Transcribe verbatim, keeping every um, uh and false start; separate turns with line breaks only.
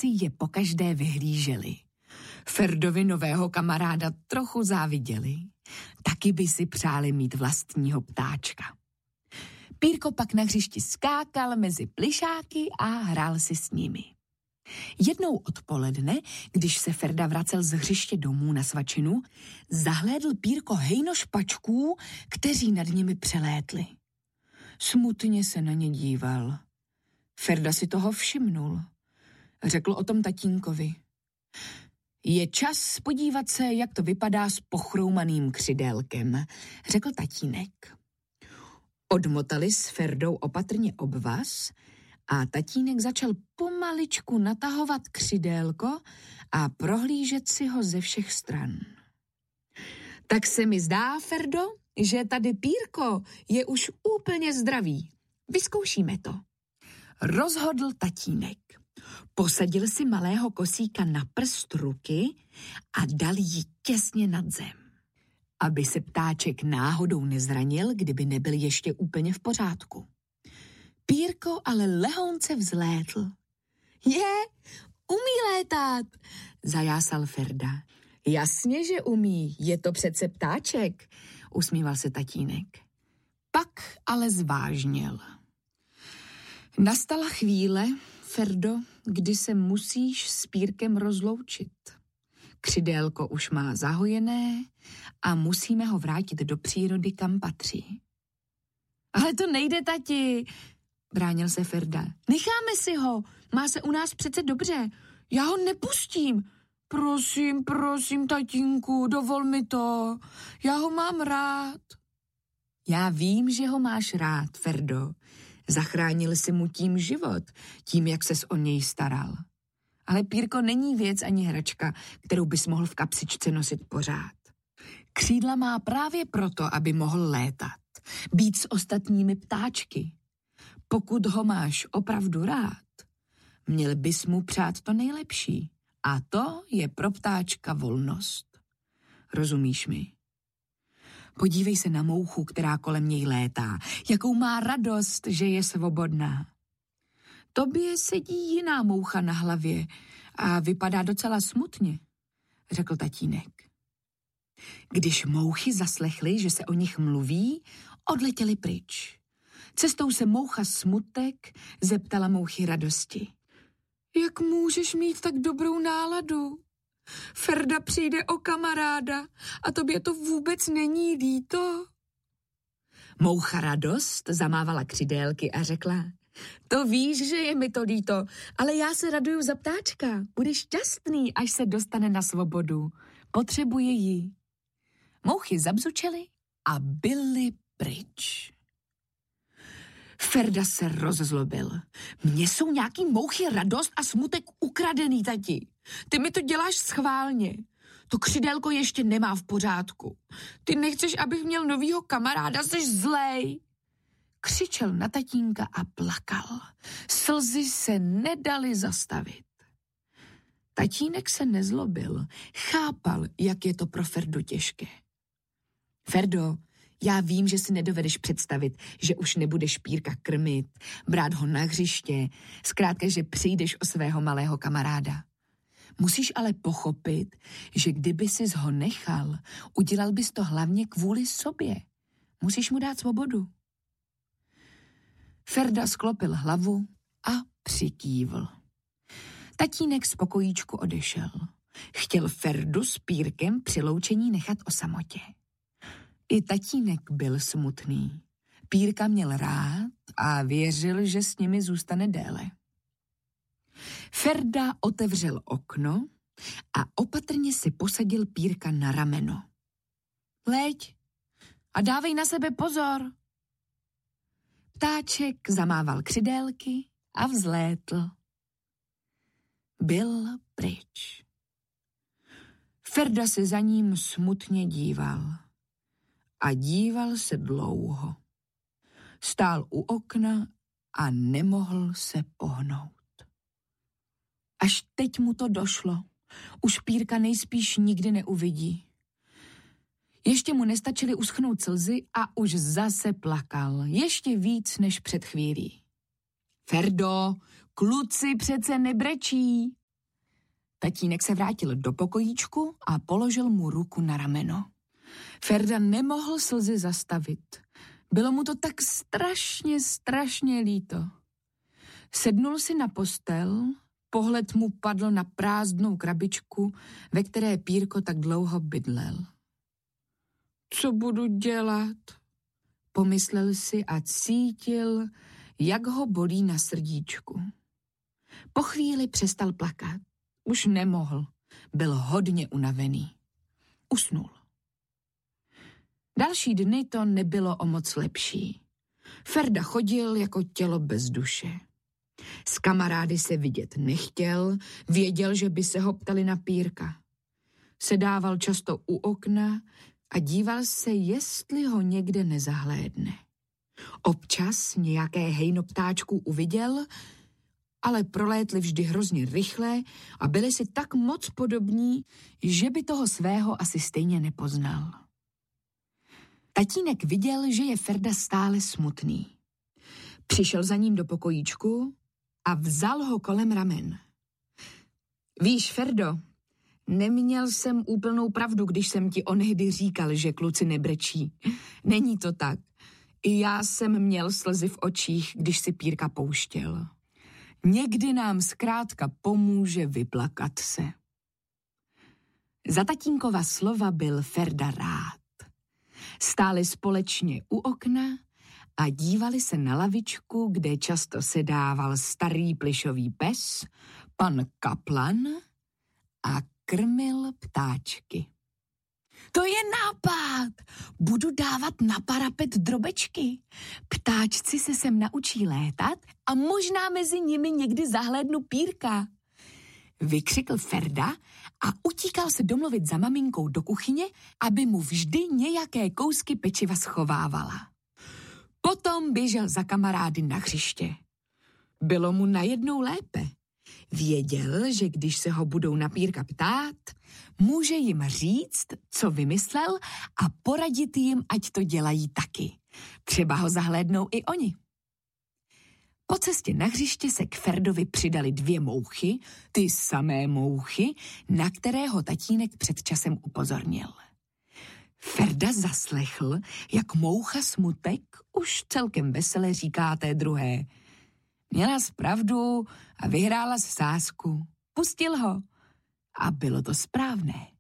ptáci je pokaždé vyhlíželi. Ferdovi nového kamaráda trochu záviděli. Taky by si přáli mít vlastního ptáčka. Pírko pak na hřišti skákal mezi plyšáky a hrál si s nimi. Jednou odpoledne, když se Ferda vracel z hřiště domů na svačinu, zahlédl Pírko hejno špačků, kteří nad nimi přelétli. Smutně se na ně díval. Ferda si toho všimnul. Řekl o tom tatínkovi. Je čas podívat se, jak to vypadá s pochroumaným křidélkem, řekl tatínek. Odmotali s Ferdou opatrně obvaz a tatínek začal pomaličku natahovat křidélko a prohlížet si ho ze všech stran. Tak se mi zdá, Ferdo, že tady Pírko je už úplně zdravý. Vyzkoušíme to. Rozhodl tatínek. Posadil si malého kosíka na prst ruky a dal ji těsně nad zem. Aby se ptáček náhodou nezranil, kdyby nebyl ještě úplně v pořádku. Pírko ale lehounce vzlétl. Je, umí létat, zajásal Ferda. Jasně, že umí, je to přece ptáček, usmíval se tatínek. Pak ale zvážněl. Nastala chvíle, Ferdo, kdy se musíš s Pírkem rozloučit. Křidélko už má zahojené a musíme ho vrátit do přírody, kam patří. Ale to nejde, tati, bránil se Ferda. Necháme si ho, má se u nás přece dobře. Já ho nepustím. Prosím, prosím, tatínku, dovol mi to. Já ho mám rád. Já vím, že ho máš rád, Ferdo. Zachránil si mu tím život, tím, jak ses o něj staral. Ale Pírko není věc ani hračka, kterou bys mohl v kapsičce nosit pořád. Křídla má právě proto, aby mohl létat, být s ostatními ptáčky. Pokud ho máš opravdu rád, měl bys mu přát to nejlepší. A to je pro ptáčka volnost. Rozumíš mi? Podívej se na mouchu, která kolem něj létá. Jakou má radost, že je svobodná. Tobě sedí jiná moucha na hlavě a vypadá docela smutně, řekl tatínek. Když mouchy zaslechly, že se o nich mluví, odletěly pryč. Cestou se moucha Smutek zeptala mouchy Radosti. Jak můžeš mít tak dobrou náladu? Ferda přijde o kamaráda a tobě to vůbec není líto? Moucha Radost zamávala křidélky a řekla, to víš, že je mi to líto, ale já se raduju za ptáčka. Budeš šťastný, až se dostane na svobodu. Potřebuje ji. Mouchy zabzučely a byly pryč. Ferda se rozzlobil. Mně jsou nějaký mouchy Radost a Smutek ukradený, tati. Ty mi to děláš schválně. To křidélko ještě nemá v pořádku. Ty nechceš, abych měl novýho kamaráda, jsi zlej. Křičel na tatínka a plakal. Slzy se nedaly zastavit. Tatínek se nezlobil. Chápal, jak je to pro Ferdu těžké. Ferdo, já vím, že si nedovedeš představit, že už nebudeš Pírka krmit, brát ho na hřiště, zkrátka, že přijdeš o svého malého kamaráda. Musíš ale pochopit, že kdyby sis ho nechal, udělal bys to hlavně kvůli sobě. Musíš mu dát svobodu. Ferda sklopil hlavu a přikývl. Tatínek z pokojíčku odešel. Chtěl Ferdu s Pírkem při loučení nechat o samotě. I tatínek byl smutný. Pírka měl rád a věřil, že s nimi zůstane déle. Ferda otevřel okno a opatrně si posadil Pírka na rameno. Leď a dávej na sebe pozor. Ptáček zamával křidélky a vzlétl. Byl pryč. Ferda se za ním smutně díval. A díval se dlouho. Stál u okna a nemohl se pohnout. Až teď mu to došlo. Už Pírka nejspíš nikdy neuvidí. Ještě mu nestačily uschnout slzy a už zase plakal. Ještě víc než před chvílí. Ferdo, kluci přece nebrečí, Tatínek se vrátil do pokojíčku a položil mu ruku na rameno. Ferda nemohl slzy zastavit. Bylo mu to tak strašně, strašně líto. Sednul si na postel, pohled mu padl na prázdnou krabičku, ve které Pírko tak dlouho bydlel. Co budu dělat? Pomyslel si a cítil, jak ho bolí na srdíčku. Po chvíli přestal plakat. Už nemohl. Byl hodně unavený. Usnul. Další dny to nebylo o moc lepší. Ferda chodil jako tělo bez duše. S kamarády se vidět nechtěl, věděl, že by se ho ptali na Pírka. Sedával často u okna a díval se, jestli ho někde nezahlédne. Občas nějaké hejno ptáčků uviděl, ale prolétli vždy hrozně rychle a byli si tak moc podobní, že by toho svého asi stejně nepoznal. Tatínek viděl, že je Ferda stále smutný. Přišel za ním do pokojíčku a vzal ho kolem ramen. Víš, Ferdo, neměl jsem úplnou pravdu, když jsem ti onehdy říkal, že kluci nebrečí. Není to tak. I já jsem měl slzy v očích, když si Pírka pouštěl. Někdy nám zkrátka pomůže vyplakat se. Za tatínkova slova byl Ferda rád. Stáli společně u okna a dívali se na lavičku, kde často sedával starý plišový pes, pan Kaplan, a krmil ptáčky. To je nápad! Budu dávat na parapet drobečky. Ptáčci se sem naučí létat a možná mezi nimi někdy zahlédnu Pírka. Vykřikl Ferda a utíkal se domluvit za maminkou do kuchyně, aby mu vždy nějaké kousky pečiva schovávala. Potom běžel za kamarády na hřiště. Bylo mu najednou lépe. Věděl, že když se ho budou na Pírka ptát, může jim říct, co vymyslel a poradit jim, ať to dělají taky. Třeba ho zahlédnou i oni. Po cestě na hřiště se k Ferdovi přidali dvě mouchy, ty samé mouchy, na které ho tatínek před časem upozornil. Ferda zaslechl, jak moucha Smutek už celkem vesele říká té druhé: měla jsi pravdu a vyhrála sázku. Pustil ho. A bylo to správné.